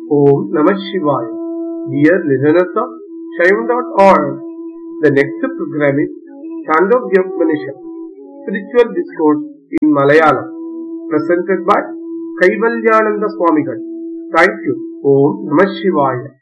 Om Namah Shivaya. Dear listeners of Shaivam.org, the next program is Chandogya Upanishad, Spiritual Discourse in Malayalam, presented by Kaivalyananda Swamigal. Thank you. Om Namah Shivaya.